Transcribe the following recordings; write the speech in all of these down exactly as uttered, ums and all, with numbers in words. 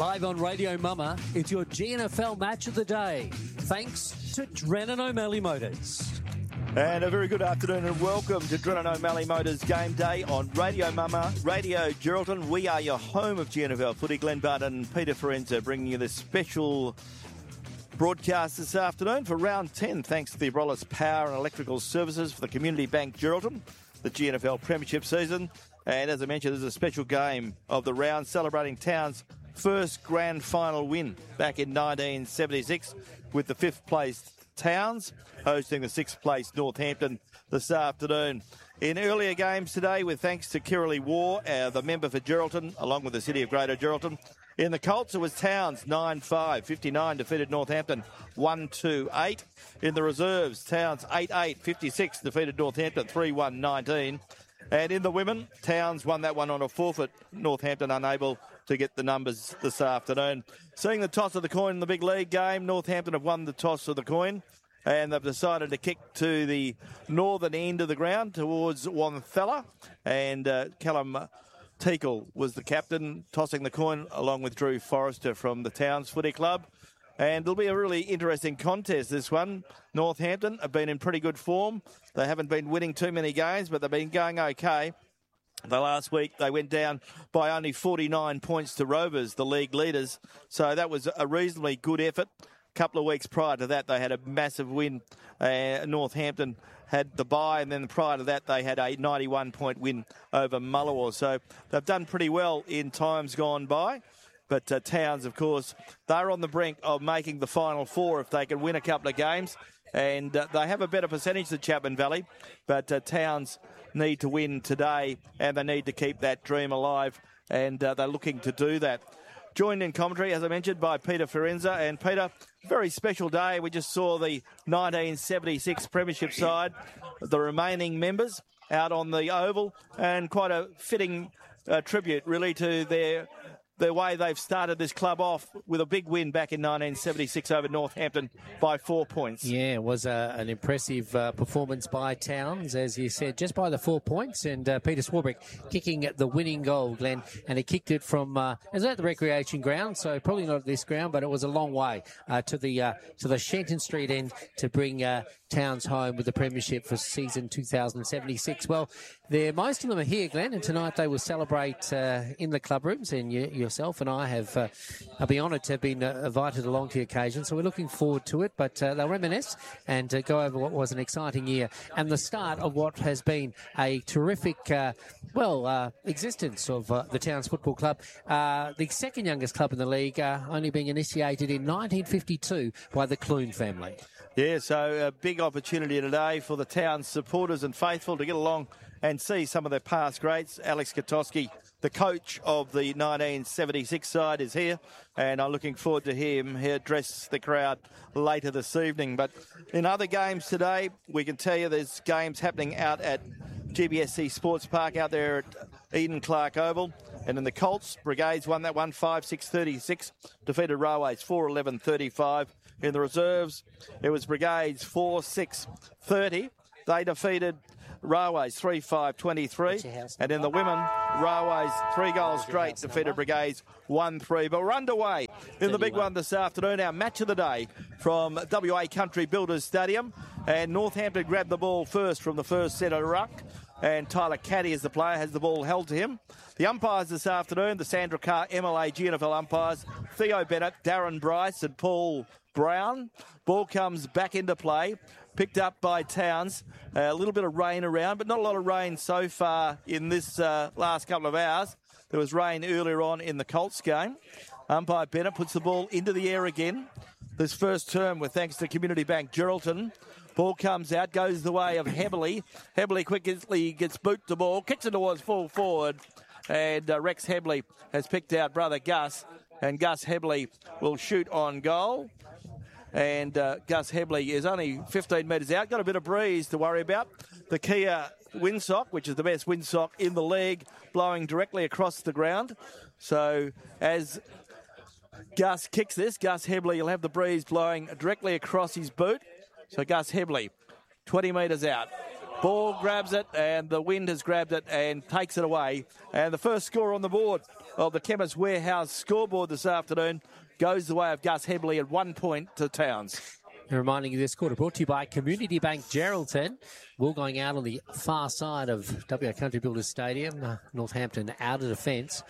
Live on Radio Mama, it's your G N F L match of the day. Thanks to Drennan O'Malley Motors. And a very good afternoon and welcome to Drennan O'Malley Motors Game Day on Radio Mama, Radio Geraldton. We are your home of G N F L footy. Glenn Barton and Peter Forenza bringing you this special broadcast this afternoon for round ten, thanks to the Abrolhos Power and Electrical Services for the Community Bank Geraldton, the G N F L Premiership season. And as I mentioned, there's a special game of the round celebrating Town's first grand final win back in nineteen seventy-six with the fifth place Towns hosting the sixth place Northampton this afternoon. In earlier games today, with thanks to Kirralie War, uh, the member for Geraldton, along with the City of Greater Geraldton. In the Colts, it was Towns nine five, fifty-nine defeated Northampton one two eight. In the reserves, Towns eight eight, fifty-six defeated Northampton three one nineteen. And in the women, Towns won that one on a forfeit. Northampton unable to get the numbers this afternoon. Seeing the toss of the coin in the big league game, Northampton have won the toss of the coin and they've decided to kick to the northern end of the ground towards Wanthella. And uh, Callum Teakle was the captain, tossing the coin along with Drew Forrester from the Towns Footy Club. And it'll be a really interesting contest, this one. Northampton have been in pretty good form. They haven't been winning too many games, but they've been going okay. The last week, they went down by only forty-nine points to Rovers, the league leaders. So that was a reasonably good effort. A couple of weeks prior to that, they had a massive win. Uh, Northampton had the bye, and then prior to that, they had a ninety-one point win over Mullawa. So they've done pretty well in times gone by. But uh, Towns, of course, they're on the brink of making the Final Four if they can win a couple of games. And uh, they have a better percentage than Chapman Valley. But uh, Towns need to win today, and they need to keep that dream alive. And uh, they're looking to do that. Joined in commentary, as I mentioned, by Peter Forenza. And Peter, very special day. We just saw the nineteen seventy-six Premiership side, the remaining members, out on the Oval. And quite a fitting uh, tribute, really, to their... the way they've started this club off with a big win back in nineteen seventy-six over Northampton by four points. Yeah, it was uh, an impressive uh, performance by Towns, as you said, just by the four points. And uh, Peter Swarbrick kicking the winning goal, Glenn. And he kicked it from, uh, it was at the recreation ground, so probably not at this ground, but it was a long way uh, to the uh, to the Shenton Street end to bring uh, Towns home with the premiership for season two thousand seventy-six. Well, they're, most of them are here, Glenn, and tonight they will celebrate uh, in the club rooms, and you, yourself and I have, uh, I'll be honoured to have been uh, invited along to the occasion, so we're looking forward to it, but uh, they'll reminisce and uh, go over what was an exciting year and the start of what has been a terrific, uh, well, uh, existence of uh, the Towns Football Club, uh, the second youngest club in the league, uh, only being initiated in nineteen fifty-two by the Clune family. Yeah, so a big opportunity today for the Towns supporters and faithful to get along and see some of their past greats. Alex Kotoski, the coach of the nineteen seventy-six side, is here, and I'm looking forward to him address the crowd later this evening. But in other games today, we can tell you there's games happening out at G B S C Sports Park out there at Eden Clark Oval. And in the Colts, Brigades won that one five six thirty-six, defeated Railways four eleven thirty-five. In the reserves, it was Brigades four six thirty. They defeated Railways three five twenty-three. And in the women, Railways three goals straight defeated Brigades one three. But we're underway in the big one this afternoon, our match of the day from W A Country Builders Stadium. And Northampton grabbed the ball first from the first set of ruck. And Tyler Caddy, as the player, has the ball held to him. The umpires this afternoon, the Sandra Carr M L A G N F L umpires, Theo Bennett, Darren Bryce and Paul Brown. Ball comes back into play, picked up by Towns. Uh, a little bit of rain around, but not a lot of rain so far in this uh, last couple of hours. There was rain earlier on in the Colts game. Umpire Bennett puts the ball into the air again. This first term with thanks to Community Bank Geraldton. Ball comes out, goes the way of Heberley. Heberley quickly gets boot the ball, kicks it towards full forward. And uh, Rex Heberley has picked out brother Gus. And Gus Heberley will shoot on goal. And uh, Gus Heberley is only fifteen metres out. Got a bit of breeze to worry about. The Kia windsock, which is the best windsock in the league, blowing directly across the ground. So as Gus kicks this, Gus Heberley will have the breeze blowing directly across his boot. So Gus Heberley, twenty metres out. Ball grabs it, and the wind has grabbed it and takes it away. And the first score on the board of the Chemist Warehouse scoreboard this afternoon goes the way of Gus Hebley at one point to Towns. And reminding you this quarter brought to you by Community Bank Geraldton. Ball going out on the far side of W A Country Builders Stadium. Uh, Northampton out of defence.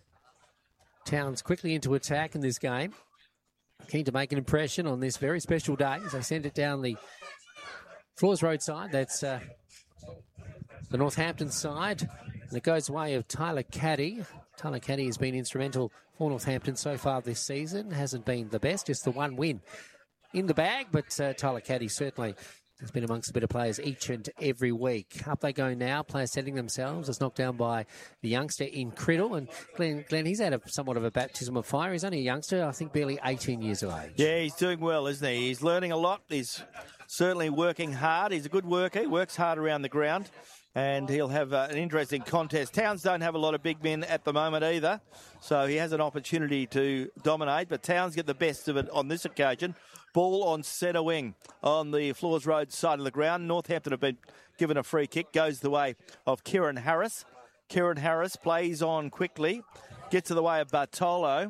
Towns quickly into attack in this game. Keen to make an impression on this very special day as they send it down the Floors Road side. That's uh, the Northampton side. And it goes the way of Tyler Caddy. Tyler Caddy has been instrumental for Northampton so far this season. Hasn't been the best, just the one win in the bag, but uh, Tyler Caddy certainly has been amongst the better players each and every week. Up they go now, players setting themselves. It's knocked down by the youngster in Criddle. And Glenn, Glenn he's had a, somewhat of a baptism of fire. He's only a youngster, I think barely eighteen years of age. Yeah, he's doing well, isn't he? He's learning a lot. He's certainly working hard. He's a good worker. He works hard around the ground. And he'll have uh, an interesting contest. Towns don't have a lot of big men at the moment either, so he has an opportunity to dominate. But Towns get the best of it on this occasion. Ball on centre wing on the Floors Road side of the ground. Northampton have been given a free kick. Goes the way of Kieran Harris. Kieran Harris plays on quickly. Gets to the way of Bartolo.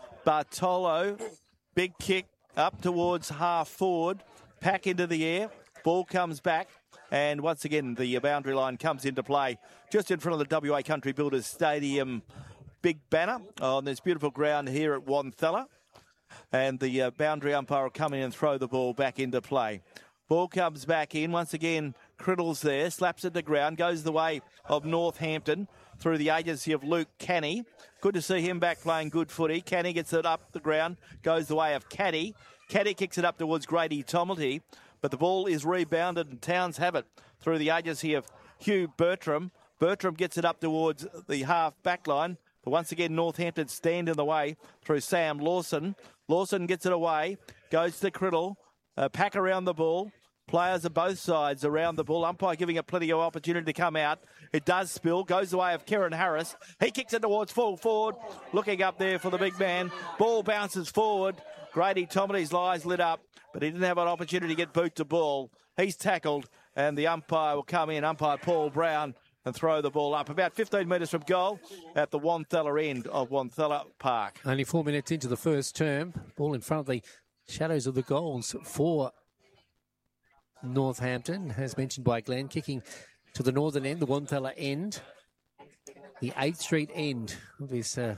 Bartolo, big kick up towards half forward. Pack into the air. Ball comes back. And once again, the boundary line comes into play just in front of the W A Country Builders Stadium big banner on this beautiful ground here at Wanthella. And the uh, boundary umpire will come in and throw the ball back into play. Ball comes back in. Once again, Criddle's there, slaps it to ground, goes the way of Northampton through the agency of Luke Canny. Good to see him back playing good footy. Canny gets it up the ground, goes the way of Caddy. Caddy kicks it up towards Grady Tomelty. But the ball is rebounded and Towns have it through the agency of Hugh Bertram. Bertram gets it up towards the half back line. But once again, Northampton stand in the way through Sam Lawson. Lawson gets it away, goes to Criddle, uh, pack around the ball. Players of both sides around the ball. Umpire giving it plenty of opportunity to come out. It does spill, goes the way of Kieran Harris. He kicks it towards full forward, looking up there for the big man. Ball bounces forward. Grady Tomelty's lies lit up, but he didn't have an opportunity to get boot to ball. He's tackled, and the umpire will come in, umpire Paul Brown, and throw the ball up. About fifteen metres from goal at the Wanthella end of Wanthella Park. Only four minutes into the first term. Ball in front of the shadows of the goals for Northampton, as mentioned by Glenn, kicking to the northern end, the Wanthella end, the eighth Street end of this uh,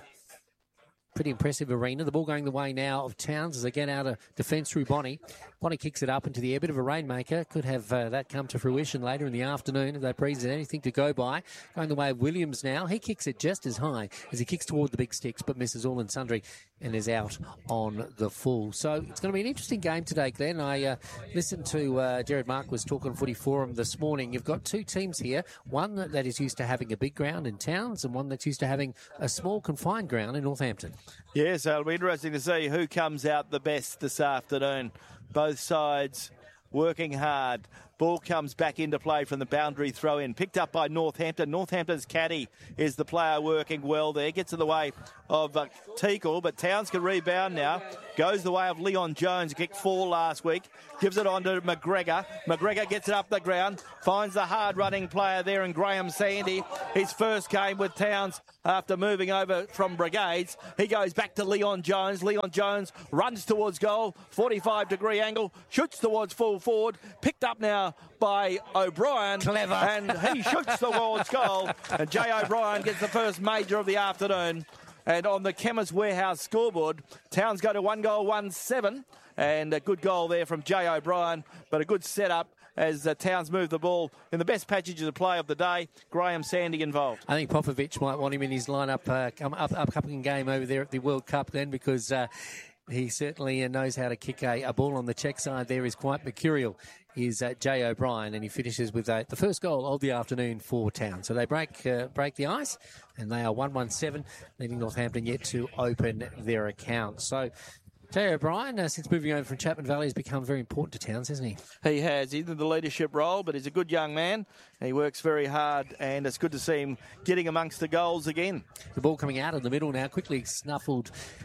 pretty impressive arena. The ball going the way now of Towns as they get out of defence through Bonnie. Bonnie kicks it up into the air. Bit of a rainmaker. Could have uh, that come to fruition later in the afternoon if they present anything to go by. Going the way of Williams now. He kicks it just as high as he kicks toward the big sticks, but misses all and sundry and is out on the full. So it's going to be an interesting game today, Glenn. I uh, listened to uh, Jared Mark was talking footy forum this morning. You've got two teams here. One that, that is used to having a big ground in Towns and one that's used to having a small confined ground in Northampton. Yes, it'll be interesting to see who comes out the best this afternoon. Both sides working hard. Ball comes back into play from the boundary throw-in. Picked up by Northampton. Northampton's caddy is the player working well there. Gets in the way of uh, Teakle, but Towns can rebound now. Goes the way of Leon Jones, kicked four last week. Gives it on to McGregor. McGregor gets it up the ground. Finds the hard-running player there in Graham Sandy. His first game with Towns after moving over from Brigades. He goes back to Leon Jones. Leon Jones runs towards goal. forty-five degree angle. Shoots towards full forward. Picked up now by O'Brien. Clever. And he shoots towards goal. And Jay O'Brien gets the first major of the afternoon. And on the Chemist Warehouse scoreboard, Towns go to one goal, one seven. And a good goal there from Jay O'Brien, but a good setup as uh, Towns move the ball in the best passage of the play of the day. Graham Sandy involved. I think Popovich might want him in his lineup uh, come up upcoming game over there at the World Cup then, because uh, he certainly knows how to kick a, a ball on the check side. There is quite mercurial. Is uh, Jay O'Brien, and he finishes with uh, the first goal of the afternoon for Town. So they break uh, break the ice, and they are one one seven, leaving Northampton yet to open their account. So Jay O'Brien, uh, since moving over from Chapman Valley, has become very important to Towns, hasn't he? He has. He's in the leadership role, but he's a good young man. He works very hard, and it's good to see him getting amongst the goals again. The ball coming out in the middle now, quickly snuffled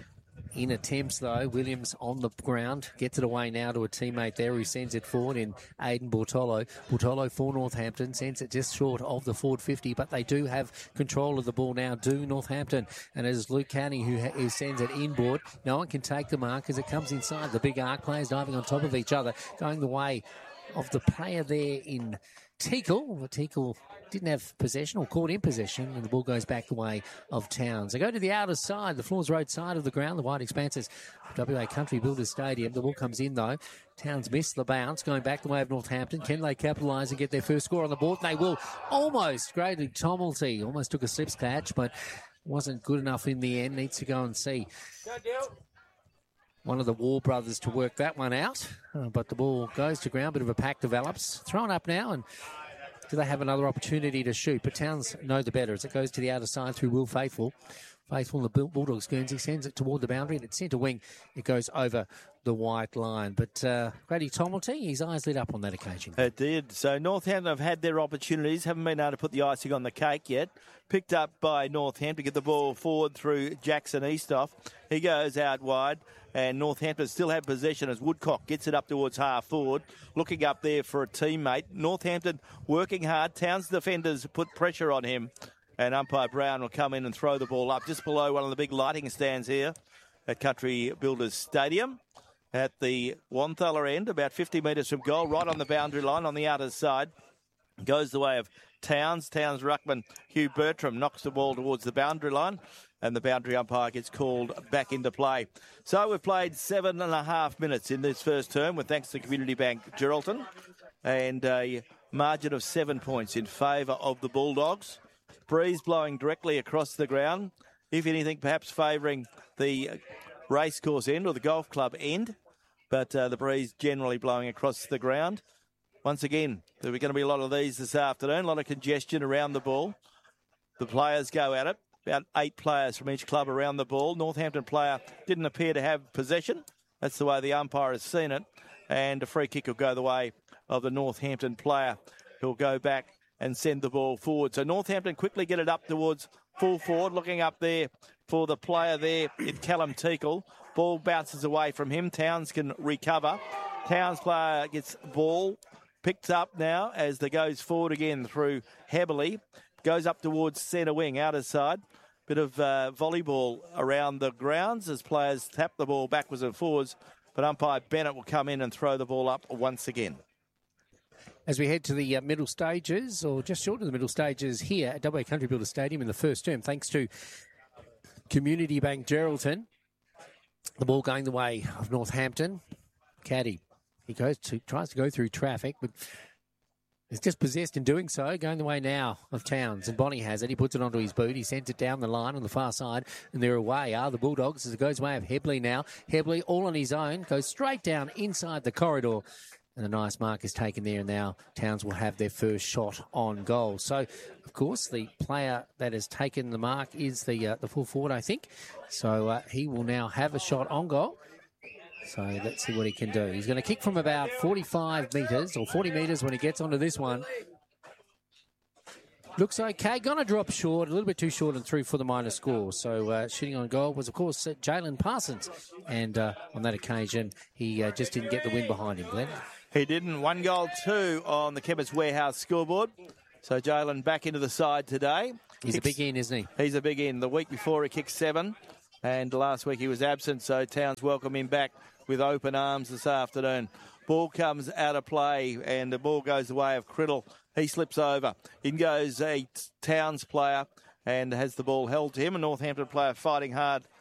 in attempts, though. Williams on the ground. Gets it away now to a teammate there who sends it forward in Aidan Bortolo. Bortolo for Northampton. Sends it just short of the forward fifty, but they do have control of the ball now, do Northampton. And it is Luke County who, ha- who sends it inboard. No one can take the mark as it comes inside. The big arc players diving on top of each other, going the way of the player there in Teakle. Teakle didn't have possession or caught in possession, and the ball goes back the way of Towns. They go to the outer side, the Floors Road side of the ground, the wide expanses of W A Country Builders Stadium. The ball comes in, though. Towns missed the bounce, going back the way of Northampton. Can they capitalise and get their first score on the board? They will. Almost. Grady Tomilty almost took a slip catch, but wasn't good enough in the end. Needs to go and see one of the War brothers to work that one out. Uh, but the ball goes to ground. Bit of a pack develops. Thrown up now, and do they have another opportunity to shoot? But Towns know the better as it goes to the outer side through Will Faithful. Faithful, the Bulldogs Guernsey sends it toward the boundary, and at centre wing, it goes over the white line. But uh, Grady Tomilty, his eyes lit up on that occasion. It did. So Northampton have had their opportunities, haven't been able to put the icing on the cake yet. Picked up by Northampton to get the ball forward through Jackson Eastoff. He goes out wide, and Northampton still have possession as Woodcock gets it up towards half forward, looking up there for a teammate. Northampton working hard. Towns defenders put pressure on him, and umpire Brown will come in and throw the ball up just below one of the big lighting stands here at Country Builders Stadium at the Wanthala end, about fifty metres from goal, right on the boundary line on the outer side. Goes the way of Towns. Towns ruckman Hugh Bertram knocks the ball towards the boundary line, and the boundary umpire gets called back into play. So we've played seven and a half minutes in this first term, with thanks to Community Bank Geraldton, and a margin of seven points in favour of the Bulldogs. Breeze blowing directly across the ground, if anything, perhaps favouring the racecourse end or the golf club end, but uh, the breeze generally blowing across the ground. Once again, there are going to be a lot of these this afternoon, a lot of congestion around the ball. The players go at it, about eight players from each club around the ball. Northampton player didn't appear to have possession. That's the way the umpire has seen it. And a free kick will go the way of the Northampton player, who'll go back and send the ball forward. So Northampton quickly get it up towards full forward, looking up there for the player there in Callum Teakle. Ball bounces away from him. Towns can recover. Towns player gets ball. Picked up now as they goes forward again through Heberley. Goes up towards centre wing, outer side. Bit of uh, volleyball around the grounds as players tap the ball backwards and forwards. But umpire Bennett will come in and throw the ball up once again. As we head to the uh, middle stages, or just short of the middle stages here at W A Country Builder Stadium in the first term, thanks to Community Bank Geraldton. The ball going the way of Northampton. Caddy. He goes to tries to go through traffic, but is just possessed in doing so. Going the way now of Towns, and Bonnie has it. He puts it onto his boot. He sends it down the line on the far side, and they're away are the Bulldogs as it goes way of Hebley now. Hebley all on his own, goes straight down inside the corridor, and a nice mark is taken there, and now Towns will have their first shot on goal. So, of course, the player that has taken the mark is the uh, the full forward, I think. So uh, he will now have a shot on goal. So let's see what he can do. He's going to kick from about forty-five metres or forty metres when he gets onto this one. Looks okay. Going to drop short, a little bit too short and through for the minor score. So uh, shooting on goal was, of course, uh, Jalen Parsons. And uh, on that occasion, he uh, just didn't get the win behind him, Glenn. He didn't. One goal, two on the Chemist Warehouse scoreboard. So Jalen back into the side today. He's Kicks, a big in, isn't he? He's a big in. The week before he kicked seven. And last week he was absent, so Towns welcome him back with open arms this afternoon. Ball comes out of play, and the ball goes the way of Criddle. He slips over. In goes a Towns player and has the ball held to him. A Northampton player fighting hard